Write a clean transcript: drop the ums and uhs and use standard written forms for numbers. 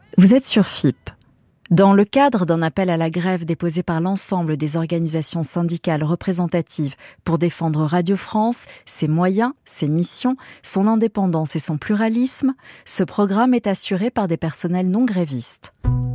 Vous êtes sur FIP. Dans le cadre d'un appel à la grève déposé par l'ensemble des organisations syndicales représentatives pour défendre Radio France, ses moyens, ses missions, son indépendance et son pluralisme, ce programme est assuré par des personnels non grévistes.